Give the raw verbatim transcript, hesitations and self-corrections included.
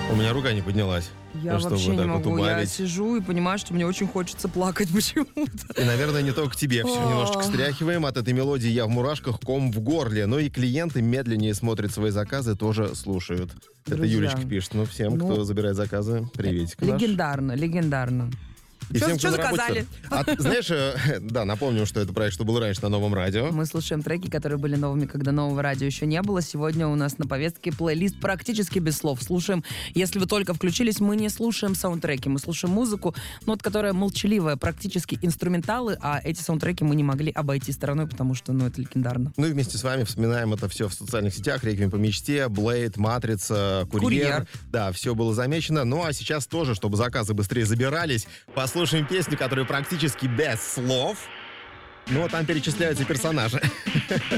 У меня рука не поднялась. Я ну, вообще чтобы не так могу. вот Я убавить. сижу и понимаю, что мне очень хочется плакать почему-то. И, наверное, не только тебе. Все О. немножечко стряхиваем. От этой мелодии я в мурашках, ком в горле. Но и клиенты медленнее смотрят свои заказы, тоже слушают. Это Друзья, Юлечка пишет. Ну, всем, ну, кто забирает заказы, приветик наш. Легендарно, легендарно. И Чё- всем, чё кто на работе заказали? тоже. А, знаешь, э, да, напомним, что это проект «Что было раньше» на Новом радио. Мы слушаем треки, которые были новыми, когда нового радио еще не было. Сегодня у нас на повестке плейлист практически без слов. Слушаем, если вы только включились, мы не слушаем саундтреки, мы слушаем музыку, ну, вот, которая молчаливая, практически инструменталы, а эти саундтреки мы не могли обойти стороной, потому что, ну, это легендарно. Ну и вместе с вами вспоминаем это все в социальных сетях. «Реквием по мечте», «Блейд», «Матрица», «Курьер». «Курьер». Да, все было замечено. Ну а сейчас тоже, чтобы заказы быстрее забирались, послушаем песню, которая практически без слов. Ну, там перечисляются персонажи.